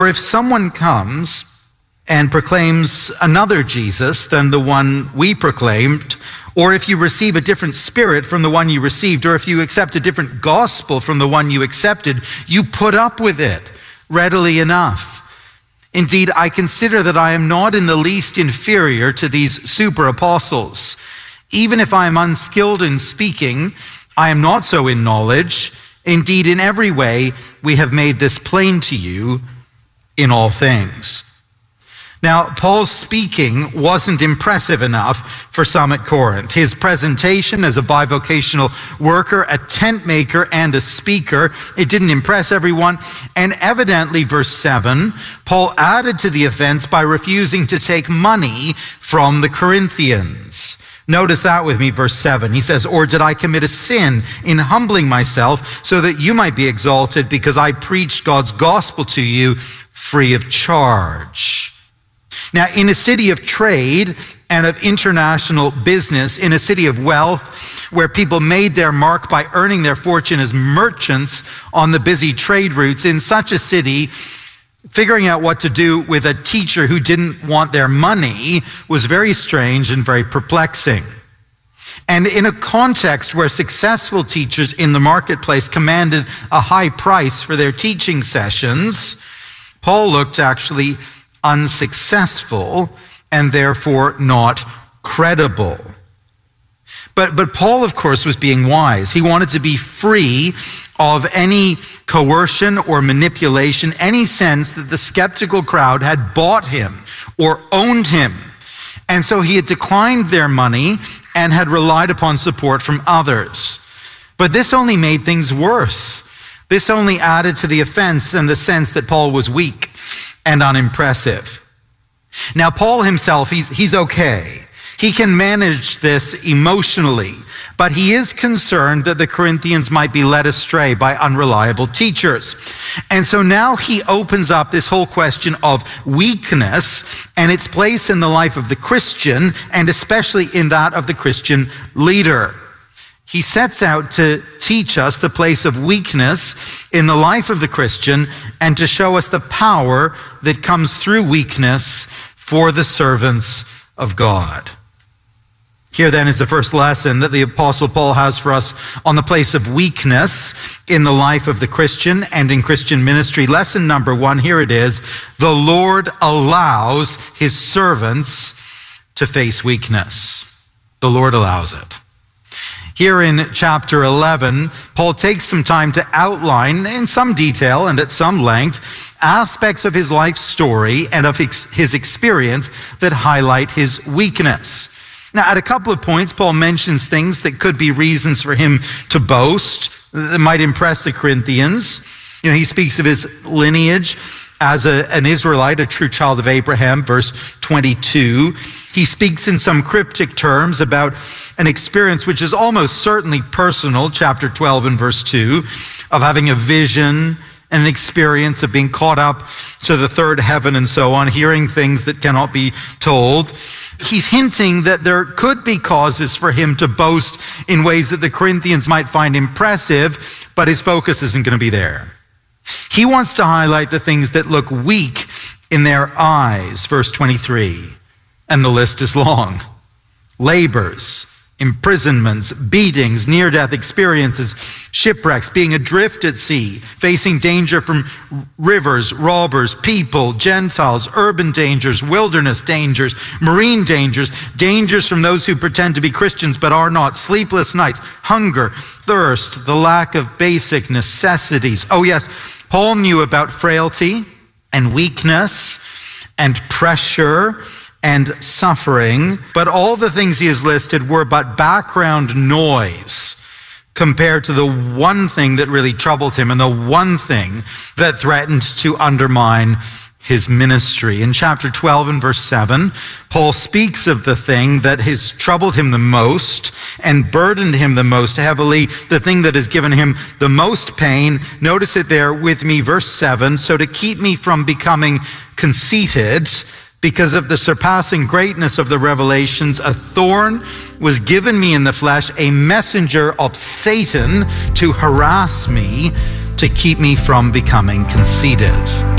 Or if someone comes and proclaims another Jesus than the one we proclaimed, or if you receive a different spirit from the one you received, or if you accept a different gospel from the one you accepted, you put up with it readily enough. Indeed, I consider that I am not in the least inferior to these super apostles. Even if I am unskilled in speaking, I am not so in knowledge. Indeed, in every way, we have made this plain to you in all things. Now, Paul's speaking wasn't impressive enough for some at Corinth. His presentation as a bivocational worker, a tent maker, and a speaker, it didn't impress everyone. And evidently, verse 7, Paul added to the offense by refusing to take money from the Corinthians. Notice that with me, verse 7. He says, "Or did I commit a sin in humbling myself so that you might be exalted because I preached God's gospel to you free of charge?" Now, in a city of trade and of international business, in a city of wealth where people made their mark by earning their fortune as merchants on the busy trade routes, in such a city, figuring out what to do with a teacher who didn't want their money was very strange and very perplexing. And in a context where successful teachers in the marketplace commanded a high price for their teaching sessions, Paul looked actually unsuccessful and therefore not credible. But Paul, of course, was being wise. He wanted to be free of any coercion or manipulation, any sense that the skeptical crowd had bought him or owned him. And so he had declined their money and had relied upon support from others. But this only made things worse. This only added to the offense and the sense that Paul was weak and unimpressive. Now, Paul himself, he's okay. He can manage this emotionally, but he is concerned that the Corinthians might be led astray by unreliable teachers. And so now he opens up this whole question of weakness and its place in the life of the Christian, and especially in that of the Christian leader. He sets out to teach us the place of weakness in the life of the Christian and to show us the power that comes through weakness for the servants of God. Here then is the first lesson that the Apostle Paul has for us on the place of weakness in the life of the Christian and in Christian ministry. Lesson number 1, here it is. The Lord allows his servants to face weakness. The Lord allows it. Here in chapter 11, Paul takes some time to outline in some detail and at some length aspects of his life story and of his experience that highlight his weakness. Now, at a couple of points, Paul mentions things that could be reasons for him to boast, that might impress the Corinthians. He speaks of his lineage as an Israelite, a true child of Abraham, verse 22. He speaks in some cryptic terms about an experience which is almost certainly personal, chapter 12 and verse 2, of having a vision and an experience of being caught up to the third heaven and so on, hearing things that cannot be told. He's hinting that there could be causes for him to boast in ways that the Corinthians might find impressive, but his focus isn't going to be there. He wants to highlight the things that look weak in their eyes, verse 23, and the list is long. Labors, imprisonments, beatings, near-death experiences, shipwrecks, being adrift at sea, facing danger from rivers, robbers, people, Gentiles, urban dangers, wilderness dangers, marine dangers, dangers from those who pretend to be Christians but are not, sleepless nights, hunger, thirst, the lack of basic necessities. Oh yes, Paul knew about frailty and weakness and pressure and suffering, but all the things he has listed were but background noise compared to the one thing that really troubled him and the one thing that threatened to undermine his ministry. In chapter 12 and verse 7, Paul speaks of the thing that has troubled him the most and burdened him the most heavily, the thing that has given him the most pain. Notice it there with me, verse 7, so to keep me from becoming conceited, because of the surpassing greatness of the revelations, a thorn was given me in the flesh, a messenger of Satan to harass me, to keep me from becoming conceited.